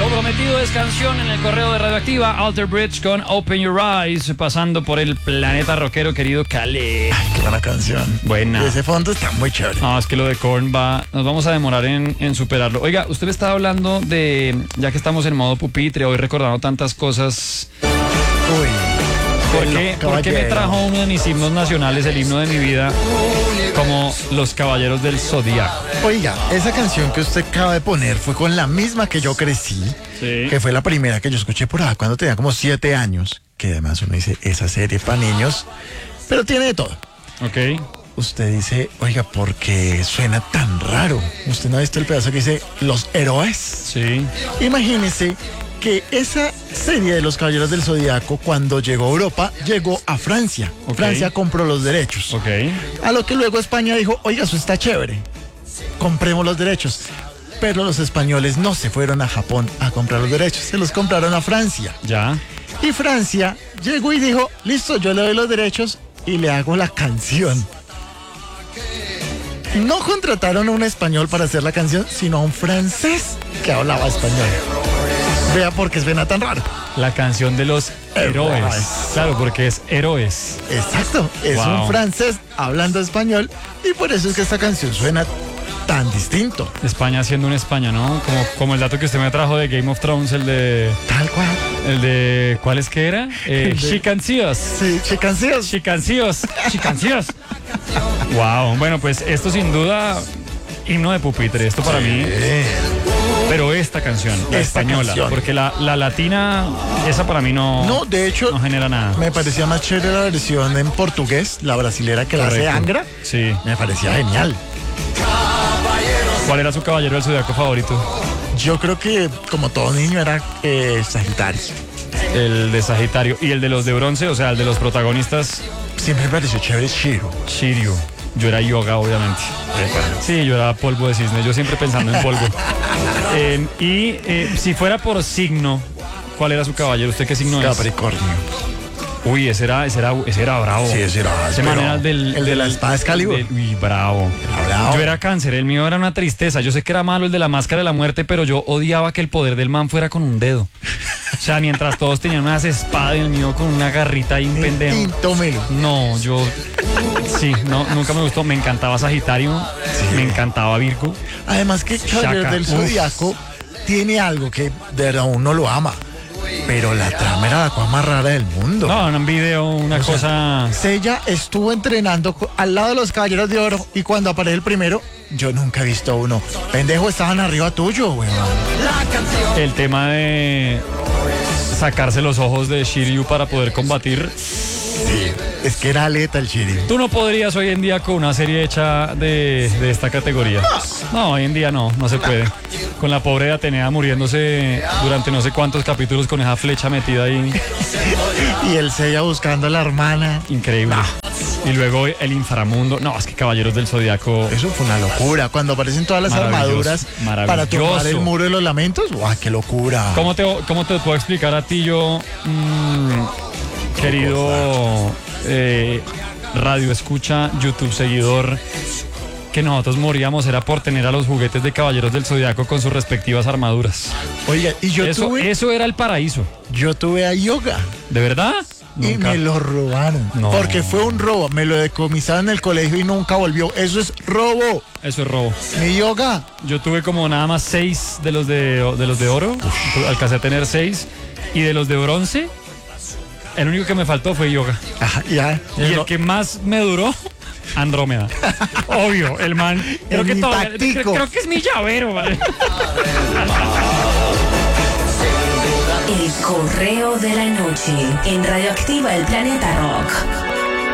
Lo prometido es canción en el correo de Radioactiva. Alter Bridge con Open Your Eyes, pasando por el planeta rockero querido Khaled. Ay, qué buena canción. Buena. Y ese fondo está muy chévere. No, es que lo de Korn nos vamos a demorar en superarlo. Oiga, usted me estaba hablando de, ya que estamos en modo pupitre, hoy recordando tantas cosas. Uy. ¿Por qué me trajo uno de mis himnos nacionales, el himno de mi vida, como Los Caballeros del Zodiaco? Oiga, esa canción que usted acaba de poner fue con la misma que yo crecí, Sí. que fue la primera que yo escuché por ahí cuando tenía como 7 años, que además uno dice, esa serie para niños, pero tiene de todo. Ok. Usted dice, oiga, ¿por qué suena tan raro? ¿Usted no ha visto el pedazo que dice Los Héroes? Sí. Imagínese que esa serie de Los Caballeros del Zodiaco, cuando llegó a Europa, llegó a Francia. Ok. Francia compró los derechos. Ok. A lo que luego España dijo, oiga, eso está chévere, compremos los derechos. Pero los españoles no se fueron a Japón a comprar los derechos, se los compraron a Francia. Ya. Y Francia llegó y dijo, listo, yo le doy los derechos y le hago la canción. No contrataron a un español para hacer la canción, sino a un francés que hablaba español. Vea por qué suena tan raro. La canción de los héroes. Claro, porque es héroes. Exacto, es Wow. un francés hablando español y por eso es que esta canción suena tan distinto. España siendo una España, ¿no? Como el dato que usted me trajo de Game of Thrones, el de... Tal cual. El de... ¿Cuál es que era? Chicancíos. Sí, chicancíos. Chicancíos. Chicancíos. Wow. Bueno, pues esto sin duda, himno de pupitre. Esto para mí... Pero esta canción, la Esta española, canción. porque la latina, esa para mí No, de hecho, no genera nada. me parecía más chévere la versión en portugués, la brasilera que la hace Correcto. Angra. Sí. Me parecía genial. ¿Cuál era su caballero del zodiaco favorito? Yo creo que, como todo niño, era Sagitario. El de Sagitario. Y el de los de bronce, o sea, el de los protagonistas, Siempre me pareció chévere Shiro. Shiryu. Yo era yoga, obviamente. Sí, yo era polvo de cisne. Yo siempre pensando en polvo. Si fuera por signo, ¿cuál era su caballero? ¿Usted qué signo es? Capricornio. Uy, ese era bravo. Sí, ese era. Ese man era el de la espada Excalibur. Uy, bravo. Era bravo. Yo era cáncer, el mío era una tristeza. Yo sé que era malo el de la máscara de la muerte, pero yo odiaba que el poder del man fuera con un dedo. O sea, mientras todos tenían unas espadas y el mío con una garrita y un pendejo. Tintómelo. No, sí, nunca me gustó. Me encantaba Sagitario, me encantaba Virgo. Además que Caballero Shaka. del Uf. Zodiaco tiene algo que de verdad uno lo ama. Pero la trama era la cosa más rara del mundo. No, en un video, una cosa. Sella estuvo entrenando al lado de los Caballeros de Oro y cuando aparece el primero, yo nunca he visto uno. Pendejo, estaban arriba tuyo, weón. El tema de sacarse los ojos de Shiryu para poder combatir. Sí, es que era aleta el Shiryu. Tú no podrías hoy en día con una serie hecha de esta categoría. No, hoy en día no se puede. Con la pobre Atenea muriéndose durante no sé cuántos capítulos con esa flecha metida ahí. Y el Sella buscando a la hermana. Increíble. Y luego el inframundo. No, es que Caballeros del Zodiaco. Eso fue una locura. Cuando aparecen todas las Maravilloso, armaduras para maravilloso. tomar el muro de los lamentos. ¡Guau, qué locura! ¿Cómo te puedo explicar a ti yo, querido radio escucha, YouTube seguidor, que nosotros moríamos era por tener a los juguetes de Caballeros del Zodiaco con sus respectivas armaduras? Oiga, y Eso era el paraíso. yo tuve a Yoga. ¿De verdad? Y Nunca. me lo robaron. No. Porque fue un robo. Me lo decomisaron en el colegio y nunca volvió. Eso es robo. Eso es robo. Mi Yoga. Yo tuve como nada más 6 de los de oro. Alcancé a tener 6. Y de los de bronce, el único que me faltó fue Yoga. Ajá, ya. Y el que más me duró, Andrómeda. Obvio, el man. Creo El que, impactico. creo que es mi llavero, ¿vale? El correo de la noche en Radioactiva El Planeta Rock.